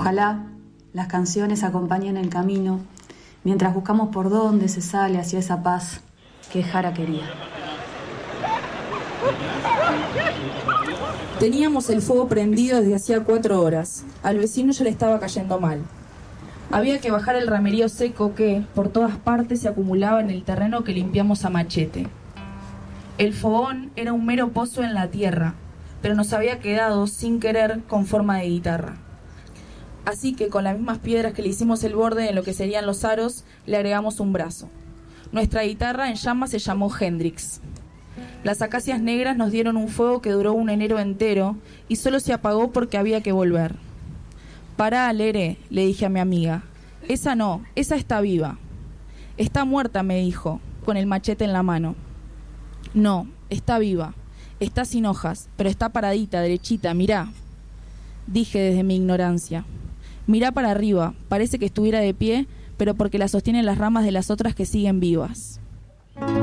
Ojalá las canciones acompañen el camino mientras buscamos por dónde se sale hacia esa paz que Jara quería. Teníamos el fuego prendido desde hacía 4 horas. Al vecino ya le estaba cayendo mal. Había que bajar el ramerío seco que, por todas partes, se acumulaba en el terreno que limpiamos a machete. El fogón era un mero pozo en la tierra, pero nos había quedado, sin querer, con forma de guitarra. Así que con las mismas piedras que le hicimos el borde en lo que serían los aros, le agregamos un brazo. Nuestra guitarra en llamas se llamó Hendrix. Las acacias negras nos dieron un fuego que duró un enero entero y solo se apagó porque había que volver. «Pará, Lere», le dije a mi amiga. «Esa no, esa está viva». «Está muerta», me dijo, con el machete en la mano. «No, está viva. Está sin hojas, pero está paradita, derechita, mirá», dije desde mi ignorancia. «Mirá para arriba, parece que estuviera de pie, pero porque la sostienen las ramas de las otras que siguen vivas».